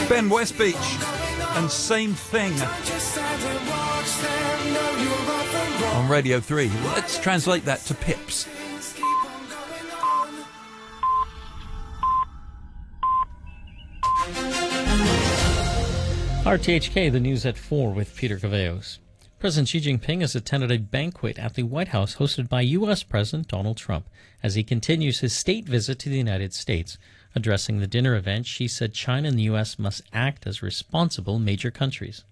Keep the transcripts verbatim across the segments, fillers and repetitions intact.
Ben Westbeach and Same Thing on Radio three. Let's translate that to Pips. R T H K, the news at four with Peter Caveos. President Xi Jinping has attended a banquet at the White House hosted by U S President Donald Trump as he continues his state visit to the United States. Addressing the dinner event, Xi said China and the U S must act as responsible major countries.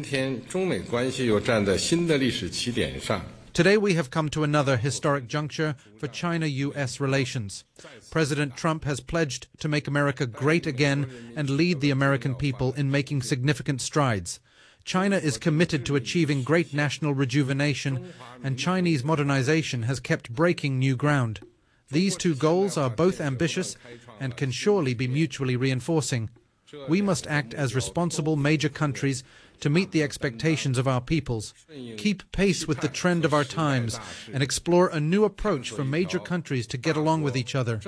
Today we have come to another historic juncture for China U S relations. President Trump has pledged to make America great again and lead the American people in making significant strides. China is committed to achieving great national rejuvenation, and Chinese modernization has kept breaking new ground. These two goals are both ambitious and can surely be mutually reinforcing. We must act as responsible major countries to meet the expectations of our peoples, keep pace with the trend of our times, and explore a new approach for major countries to get along with each other.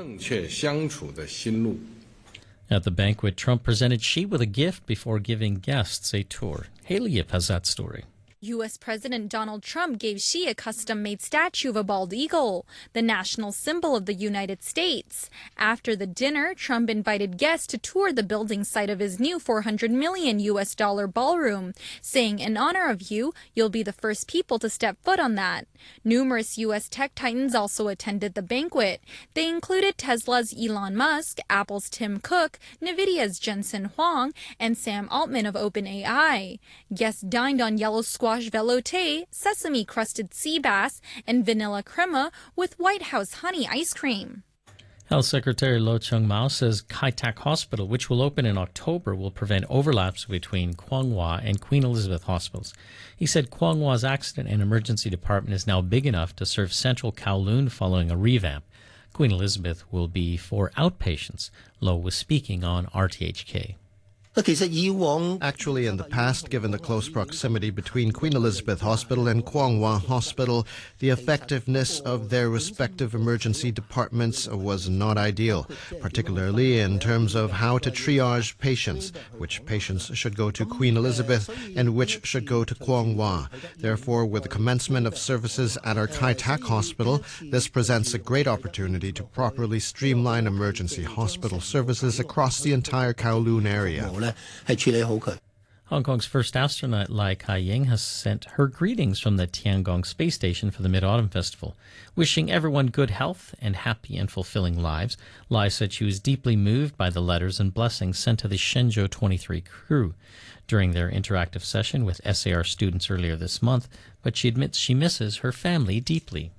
At the banquet, Trump presented Xi with a gift before giving guests a tour. Haley Yip has that story. U S President Donald Trump gave Xi a custom-made statue of a bald eagle, the national symbol of the United States. After the dinner, Trump invited guests to tour the building site of his new four hundred million U S dollar ballroom, saying, "In honor of you, you'll be the first people to step foot on that." Numerous U S tech titans also attended the banquet. They included Tesla's Elon Musk, Apple's Tim Cook, NVIDIA's Jensen Huang, and Sam Altman of OpenAI. Guests dined on yellow squash velouté, sesame-crusted sea bass, and vanilla crema with White House honey ice cream. Health Secretary Lo Chung-mao says Kai Tak Hospital, which will open in October, will prevent overlaps between Kwong Wah and Queen Elizabeth hospitals. He said Kwong Wah's accident and emergency department is now big enough to serve central Kowloon following a revamp. Queen Elizabeth will be for outpatients. Lo was speaking on R T H K. Actually, in the past, given the close proximity between Queen Elizabeth Hospital and Kwong Wah Hospital, the effectiveness of their respective emergency departments was not ideal, particularly in terms of how to triage patients, which patients should go to Queen Elizabeth and which should go to Kwong Wah. Therefore, with the commencement of services at our Kai Tak Hospital, this presents a great opportunity to properly streamline emergency hospital services across the entire Kowloon area. Hong Kong's first astronaut, Lai Kai-ying, has sent her greetings from the Tiangong Space Station for the Mid-Autumn Festival. Wishing everyone good health and happy and fulfilling lives, Lai said she was deeply moved by the letters and blessings sent to the Shenzhou twenty-three crew during their interactive session with S A R students earlier this month, but she admits she misses her family deeply.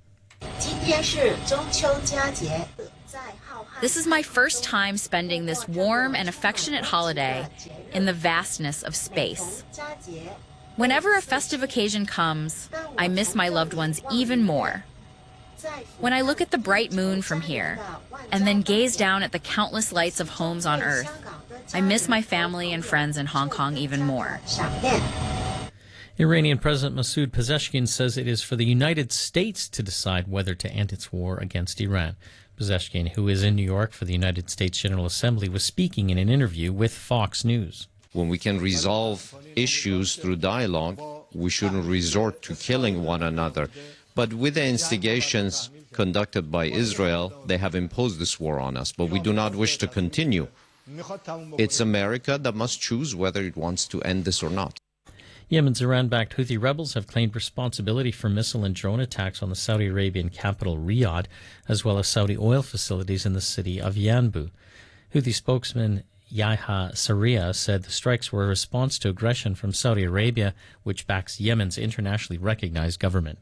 This is my first time spending this warm and affectionate holiday in the vastness of space. Whenever a festive occasion comes, I miss my loved ones even more. When I look at the bright moon from here, and then gaze down at the countless lights of homes on Earth, I miss my family and friends in Hong Kong even more. Iranian President Masoud Pezeshkian says it is for the United States to decide whether to end its war against Iran. Pezeshkian, who is in New York for the United States General Assembly, was speaking in an interview with Fox News. When we can resolve issues through dialogue, we shouldn't resort to killing one another. But with the instigations conducted by Israel, they have imposed this war on us, but we do not wish to continue. It's America that must choose whether it wants to end this or not. Yemen's Iran-backed Houthi rebels have claimed responsibility for missile and drone attacks on the Saudi Arabian capital Riyadh, as well as Saudi oil facilities in the city of Yanbu. Houthi spokesman Yahya Sarriah said the strikes were a response to aggression from Saudi Arabia, which backs Yemen's internationally recognized government.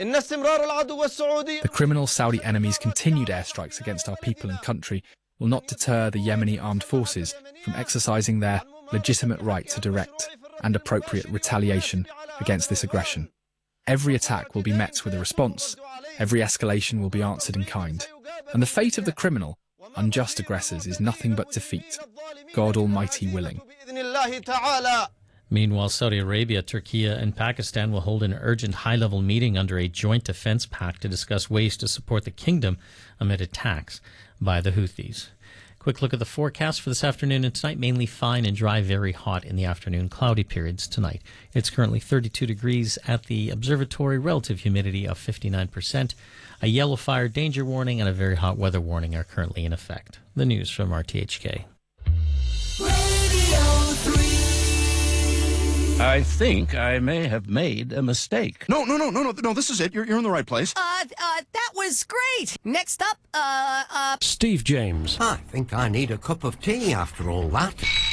The criminal Saudi enemies' continued airstrikes against our people and country will not deter the Yemeni armed forces from exercising their legitimate right to direct and appropriate retaliation against this aggression. Every attack will be met with a response. Every escalation will be answered in kind. And the fate of the criminal, unjust aggressors is nothing but defeat, God Almighty willing. Meanwhile, Saudi Arabia, Turkey, and Pakistan will hold an urgent high-level meeting under a joint defense pact to discuss ways to support the kingdom amid attacks by the Houthis. Quick look at the forecast for this afternoon and tonight. Mainly fine and dry, very hot in the afternoon. Cloudy periods tonight. It's currently thirty-two degrees at the observatory. Relative humidity of fifty-nine percent. A yellow fire danger warning and a very hot weather warning are currently in effect. The news from R T H K. I think I may have made a mistake. No, no, no, no, no, no, this is it. You're, you're in the right place. Uh, uh, that was great. Next up, uh, uh... Steve James. I think I need a cup of tea after all that.